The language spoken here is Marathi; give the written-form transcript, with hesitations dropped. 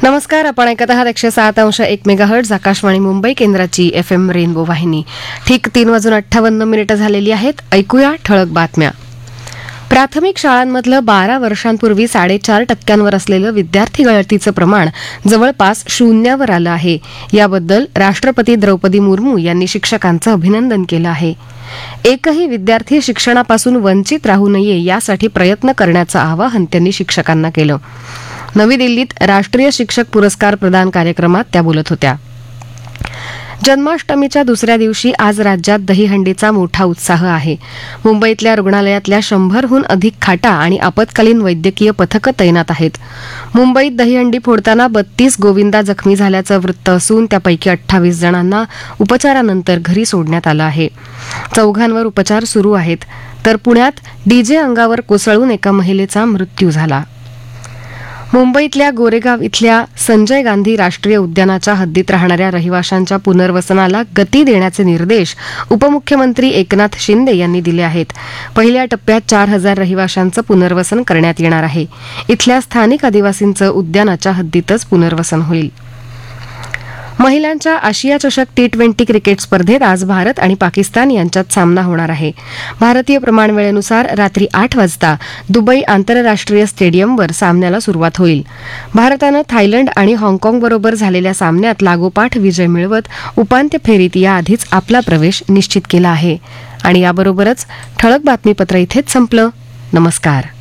नमस्कार. आपण ऐकत आहात 107.1 मेगाहर्ट्झ आकाशवाणी मुंबई केंद्राची FM रेनबो वाहिनी. ठीक 3:58 झालेली आहेत. ऐकूया ठळक बातम्या. प्राथमिक शाळांमधलं 12 वर्षांपूर्वी 4.5% असलेलं विद्यार्थी गळतीचं प्रमाण जवळपास शून्यावर आलं आहे. याबद्दल राष्ट्रपती द्रौपदी मुर्मू यांनी शिक्षकांचं अभिनंदन केलं आहे. एकही विद्यार्थी शिक्षणापासून वंचित राहू नये यासाठी प्रयत्न करण्याचं आवाहन त्यांनी शिक्षकांना केलं. नवी दिल्लीत राष्ट्रीय शिक्षक पुरस्कार प्रदान कार्यक्रमात त्या बोलत होत्या. जन्माष्टमीच्या दुसऱ्या दिवशी आज राज्यात दहीहंडीचा मोठा उत्साह आहे. मुंबईतल्या रुग्णालयातल्या 100हून अधिक खाटा आणि आपत्कालीन वैद्यकीय पथकं तैनात आहेत. मुंबईत दहीहंडी फोडताना 32 गोविंदा जखमी झाल्याचं वृत्त असून त्यापैकी 28 जणांना उपचारानंतर घरी सोडण्यात आलं आहे. 4 उपचार सुरू आहेत. तर पुण्यात डीजे अंगावर कोसळून एका महिलेचा मृत्यू झाला. मुंबईतल्या गोरेगाव इथल्या संजय गांधी राष्ट्रीय उद्यानाच्या हद्दीत राहणाऱ्या रहिवाशांच्या पुनर्वसनाला गती देण्याचे निर्देश उपमुख्यमंत्री एकनाथ शिंदे यांनी दिले आहेत. पहिल्या टप्प्यात 4000 रहिवाशांचं पुनर्वसन करण्यात येणार आहे. इथल्या स्थानिक आदिवासींचं उद्यानाच्या हद्दीतच पुनर्वसन होईल. महिलांच्या आशिया चषक T20 क्रिकेट स्पर्धेत आज भारत आणि पाकिस्तान यांच्यात सामना होणार आहे. भारतीय प्रमाणवेळेनुसार रात्री 8 वाजता दुबई आंतरराष्ट्रीय स्टेडियमवर सामन्याला सुरुवात होईल. भारतानं थायलंड आणि हाँगकाँगबरोबर झालेल्या सामन्यात लागोपाठ विजय मिळवत उपांत्य फेरीत याआधीच आपला प्रवेश निश्चित केला आहे. आणि याबरोबरच ठळक बातमीपत्र इथेच संपलं. नमस्कार.